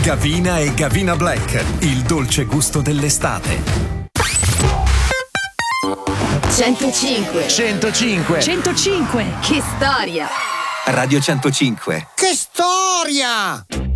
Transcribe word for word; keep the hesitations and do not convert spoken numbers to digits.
Gavina e Gavina Black, il dolce gusto dell'estate. centocinque centocinque centocinque Che storia! Radio centocinque. Che storia!